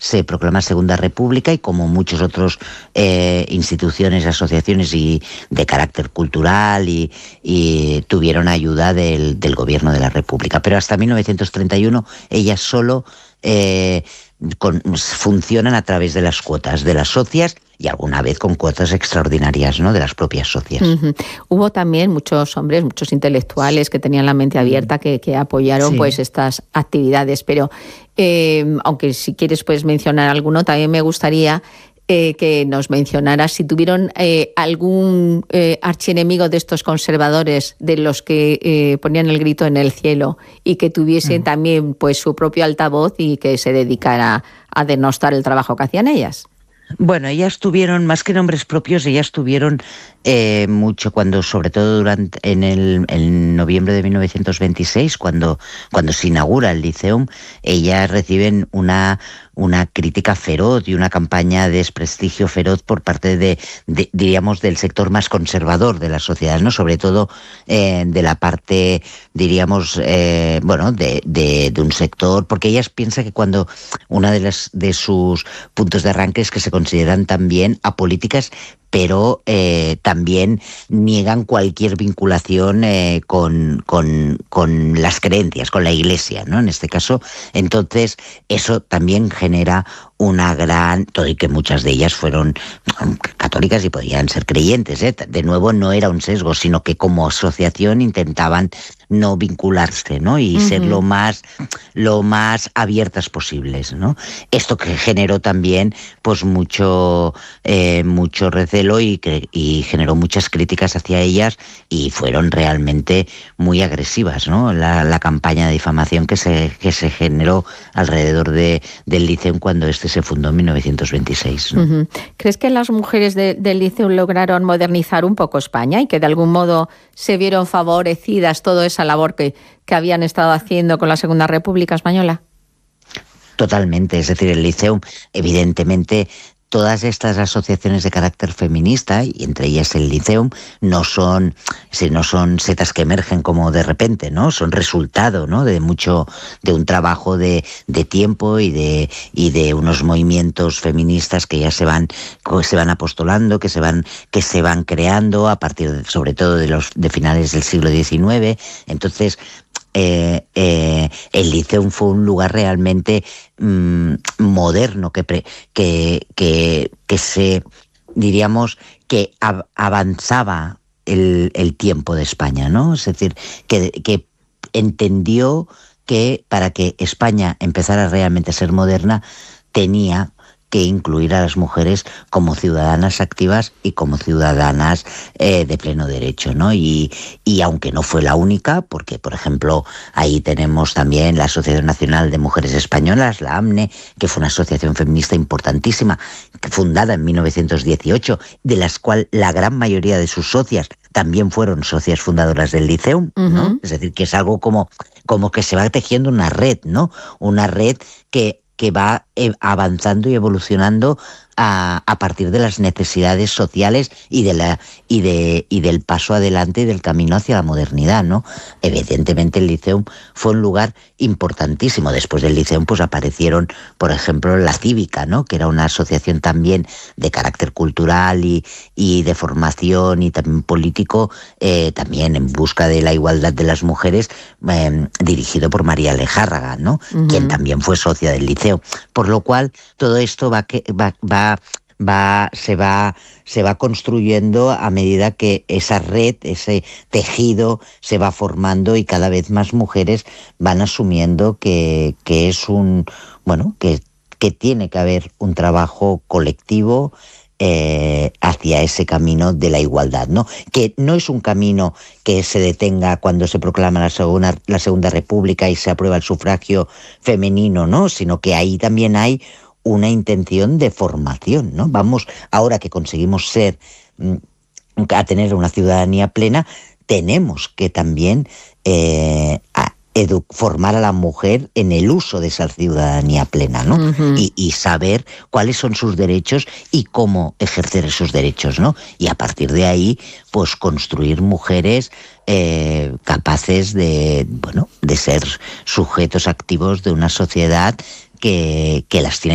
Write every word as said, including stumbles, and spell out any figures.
se proclama Segunda República y como muchos otros eh, instituciones, asociaciones y de carácter cultural y, y tuvieron ayuda del, del gobierno de la República. Pero hasta mil novecientos treinta y uno ellas solo eh, con, funcionan a través de las cuotas de las socias y alguna vez con cuotas extraordinarias, ¿no?, de las propias socias. Uh-huh. Hubo también muchos hombres, muchos intelectuales que tenían la mente abierta que, que apoyaron sí. pues estas actividades, pero eh, aunque si quieres puedes mencionar alguno, también me gustaría eh, que nos mencionaras si tuvieron eh, algún eh, archienemigo de estos conservadores, de los que eh, ponían el grito en el cielo y que tuviesen uh-huh. también pues su propio altavoz y que se dedicara a denostar el trabajo que hacían ellas. Bueno, ellas tuvieron, más que nombres propios, ellas tuvieron eh, mucho cuando, sobre todo durante en el en noviembre de mil novecientos veintiséis, cuando, cuando se inaugura el Liceum, ellas reciben una, una crítica feroz y una campaña de desprestigio feroz por parte de, de diríamos, del sector más conservador de la sociedad, ¿no? Sobre todo eh, de la parte, diríamos, eh, bueno, de, de, de un sector, porque ellas piensan que cuando una de las de sus puntos de arranque es que se consideran también apolíticas, pero eh, también niegan cualquier vinculación eh, con, con, con las creencias, con la Iglesia, ¿no? En este caso, entonces, eso también genera una gran... todo y que muchas de ellas fueron católicas y podían ser creyentes, ¿eh? De nuevo, no era un sesgo, sino que como asociación intentaban no vincularse, ¿no? Y uh-huh. ser lo más, lo más abiertas posibles, ¿no? Esto que generó también, pues, mucho, eh, mucho recelo y, que, y generó muchas críticas hacia ellas y fueron realmente muy agresivas, ¿no? La, la campaña de difamación que se, que se generó alrededor de, del Liceum cuando este se fundó en mil novecientos veintiséis, ¿no? Uh-huh. ¿Crees que las mujeres de, del Liceum lograron modernizar un poco España y que de algún modo se vieron favorecidas toda esa labor que, que habían estado haciendo con la Segunda República Española? Totalmente, es decir, el Liceum, evidentemente, todas estas asociaciones de carácter feminista, y entre ellas el Liceum, no son, no son setas que emergen como de repente, ¿no? Son resultado, ¿no?, de mucho, de un trabajo de, de tiempo y de, y de unos movimientos feministas que ya se van, se van apostolando, que se van, que se van creando a partir, de, sobre todo, de los de finales del siglo diecinueve. Entonces, Eh, eh, el Liceum fue un lugar realmente mmm, moderno que, pre, que, que, que se, diríamos, que av- avanzaba el, el tiempo de España, ¿no? Es decir, que, que entendió que para que España empezara realmente a ser moderna tenía que incluir a las mujeres como ciudadanas activas y como ciudadanas eh, de pleno derecho, ¿no? Y, y aunque no fue la única, porque, por ejemplo, ahí tenemos también la Asociación Nacional de Mujeres Españolas, la AMNE, que fue una asociación feminista importantísima, fundada en mil novecientos dieciocho, de las cuales la gran mayoría de sus socias también fueron socias fundadoras del Liceum, ¿no? Uh-huh. Es decir, que es algo como, como que se va tejiendo una red, ¿no? Una red que que va avanzando y evolucionando a, a partir de las necesidades sociales y de la y de y del paso adelante y del camino hacia la modernidad, ¿no? Evidentemente el Liceum fue un lugar importantísimo. Después del Liceum pues aparecieron, por ejemplo, la Cívica, ¿no?, que era una asociación también de carácter cultural y, y de formación y también político, eh, también en busca de la igualdad de las mujeres, eh, dirigido por María Lejárraga, ¿no?, uh-huh. quien también fue socia del Liceo. Por lo cual todo esto va que va, va va se va se va construyendo a medida que esa red, ese tejido se va formando y cada vez más mujeres van asumiendo que, que es un bueno que, que tiene que haber un trabajo colectivo eh, hacia ese camino de la igualdad, ¿no? Que no es un camino que se detenga cuando se proclama la segunda, la Segunda República y se aprueba el sufragio femenino, ¿no? Sino que ahí también hay una intención de formación, ¿no? Vamos, ahora que conseguimos ser, a tener una ciudadanía plena, tenemos que también eh, a, edu- formar a la mujer en el uso de esa ciudadanía plena, ¿no? Uh-huh. Y, y saber cuáles son sus derechos y cómo ejercer esos derechos, ¿no? Y a partir de ahí, pues construir mujeres eh, capaces de, bueno, de ser sujetos activos de una sociedad que, que las tiene